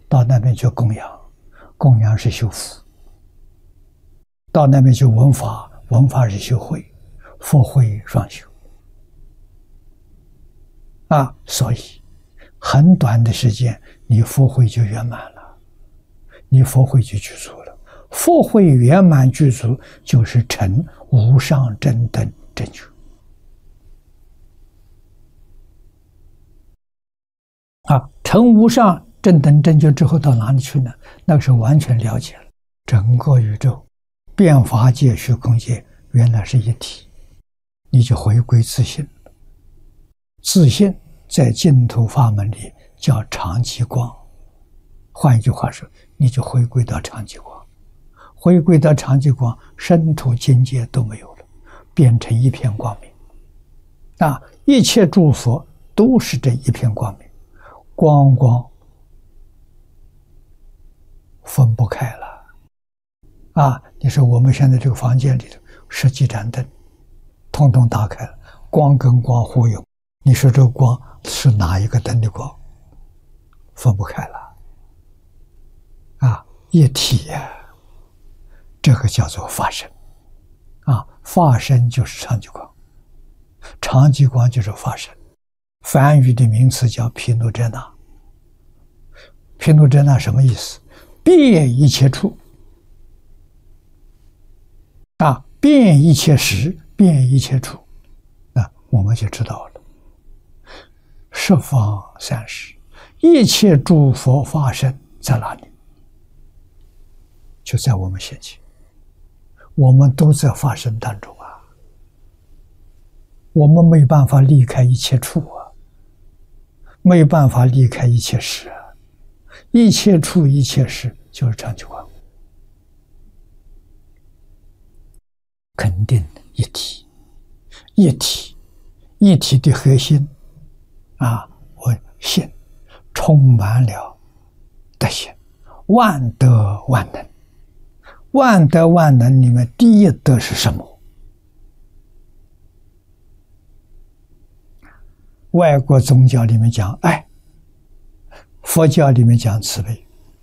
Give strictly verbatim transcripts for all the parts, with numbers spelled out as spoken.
到那边去供养，供养是修福；到那边去闻法，闻法是修慧，佛慧双修。啊，所以很短的时间，你佛慧就圆满了，你佛慧就具足了。佛慧圆满具足，就是成无上正等正觉。啊，成无上正等正觉之后到哪里去呢？那个时候完全了解了整个宇宙、变法界、虚空界原来是一体，你就回归自信。自信在净土法门里叫常寂光，换一句话说，你就回归到常寂光，回归到常寂光，身土境界都没有了，变成一片光明。啊，一切诸佛都是这一片光明，光光分不开了。啊，你说我们现在这个房间里头十几盏灯，通通打开了，光跟光互用，你说这个光是哪一个灯的光？分不开了。啊，一体呀、啊，这个叫做法身。啊，法身就是常寂光，常寂光就是法身。梵语的名词叫毗卢遮那。毗卢遮那什么意思？遍一切处。啊，遍一切时，遍一切处。那我们就知道了。十方三世，一切诸佛法身在哪里？就在我们现前，我们都在法身当中啊。我们没办法离开一切处啊，没办法离开一切时啊。一切处一切时就是常寂光，肯定一体，一体，一体的核心啊，我信充满了德行，万德万能。万德万能里面第一德是什么？外国宗教里面讲爱，佛教里面讲慈悲。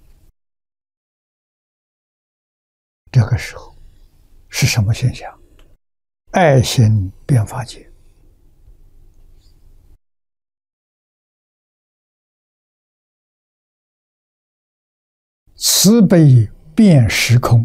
这个时候是什么现象？爱心变法界。慈悲变时空。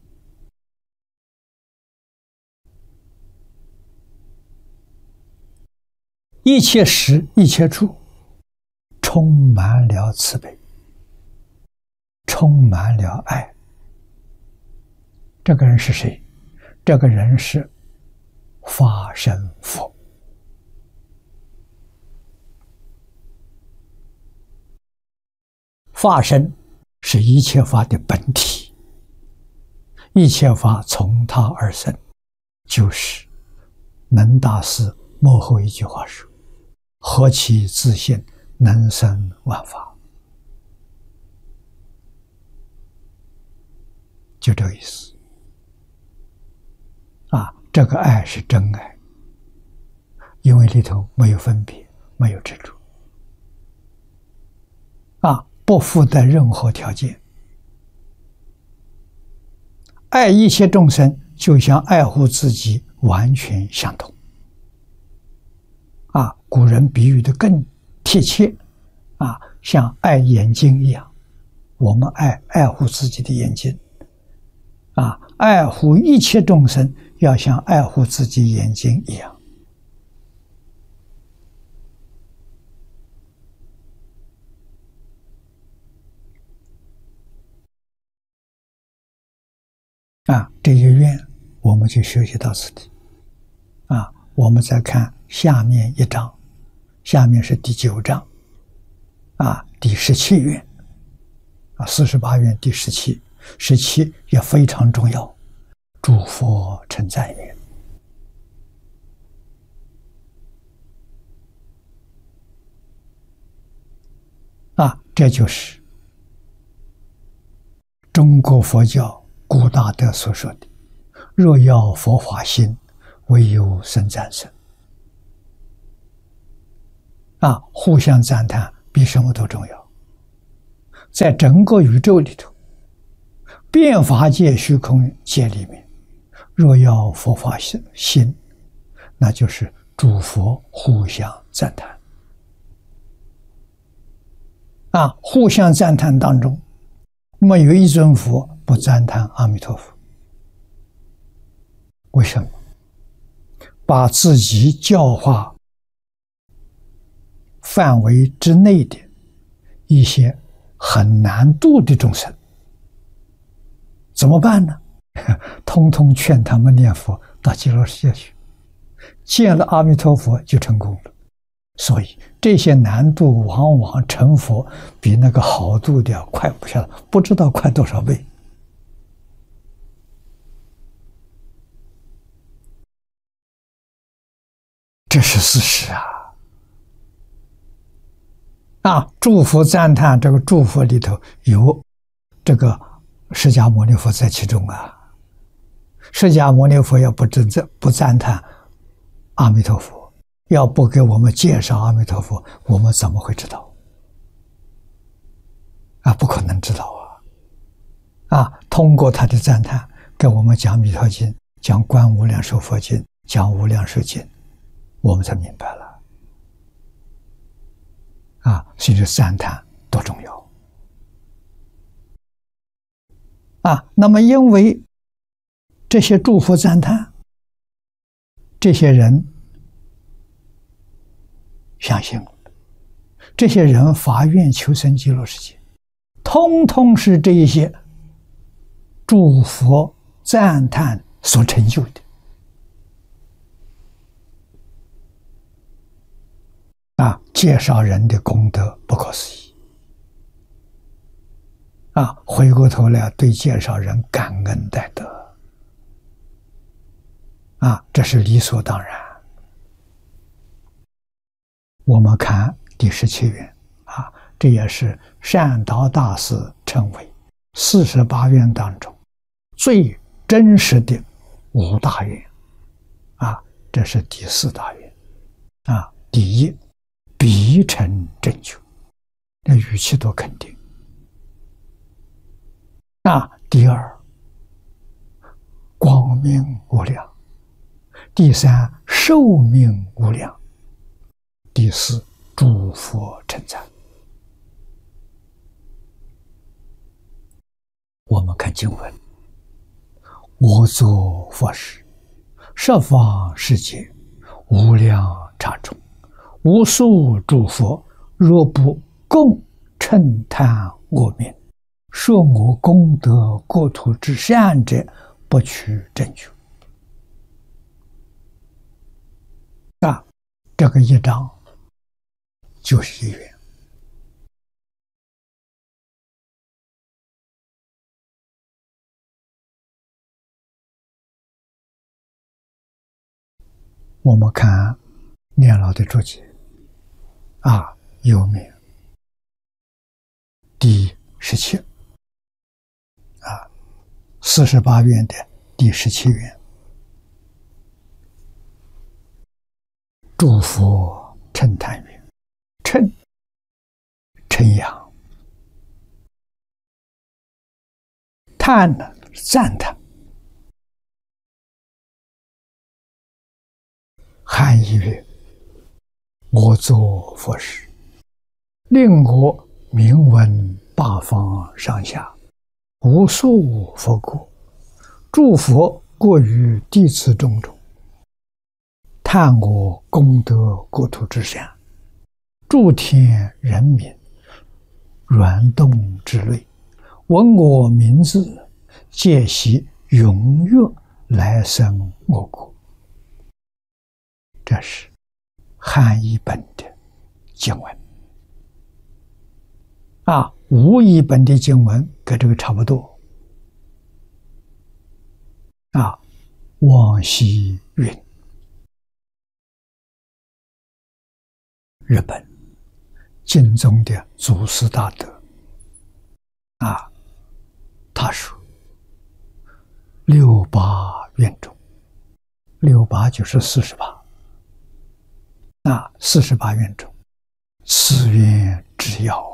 一切时一切处充满了慈悲，充满了爱。这个人是谁？这个人是法身佛。法身是一切法的本体，一切法从他而生，就是能大师末后一句话说：何其自信，能生万法。就这个意思啊，这个爱是真爱，因为里头没有分别，没有执着啊，不附带任何条件。爱一切众生，就像爱护自己完全相同啊，古人比喻的更贴切啊，像爱眼睛一样，我们爱爱护自己的眼睛啊，爱护一切众生要像爱护自己眼睛一样。啊，这些愿我们就学习到此地啊。我们再看下面一章，下面是第九章啊，第十七愿啊，四十八愿第十七，十七也非常重要。诸佛称赞愿啊，这就是中国佛教古大德所说的：若要佛法兴，唯有僧赞僧。啊，互相赞叹比什么都重要。 在整个宇宙里头，变法界、虚空界里面，若要佛法心，那就是诸佛互相赞叹啊！互相赞叹当中，没有一尊佛不赞叹阿弥陀佛。为什么？把自己教化范围之内的一些很难度的众生，怎么办呢？通通劝他们念佛到极乐世界去，见了阿弥陀佛就成功了。所以这些难度往往成佛比那个好度的要快不晓得不知道快多少倍。这是事实啊！啊，诸佛赞叹，这个诸佛里头有这个释迦牟尼佛在其中啊。释迦牟尼佛要不真正不赞叹阿弥陀佛，要不给我们介绍阿弥陀佛，我们怎么会知道？啊，不可能知道啊！啊，通过他的赞叹，给我们讲《弥陀经》，讲《观无量寿佛经》，讲《无量寿经》，我们才明白了。啊，所以这赞叹多重要啊！那么，因为这些诸佛赞叹，这些人相信了，这些人发愿求生极乐世界，通通是这一些诸佛赞叹所成就的。啊，介绍人的功德不可思议啊！回过头来对介绍人感恩戴德啊，这是理所当然。我们看第十七愿啊，这也是善导大师称为四十八愿当中最真实的五大愿啊，这是第四大愿啊，第一。必成正觉，那语气多肯定啊！第二，光明无量；第三，寿命无量；第四，诸佛称赞。我们看经文：我作佛时，十方世界无量刹中。无数诸佛若不共称叹我名，说我功德国土之善者，不取正觉。啊，这个一章就是一愿。我们看念老的注解。啊，有名第十七啊，四十八愿的第十七愿，诸佛称叹愿，称称扬，叹呢赞叹，含义曰。我作佛时，令我名闻八方上下，无数佛国，诸佛过于弟子众中，叹我功德国土之善，诸天人民软动之类，闻我名字，皆悉踊跃来生我国。这是汉译本的经文啊，吴译本的经文跟这个差不多啊。往昔云，日本经宗的祖师大德啊，他说六八愿中，六八就是四十八。啊，四十八愿中，此愿之要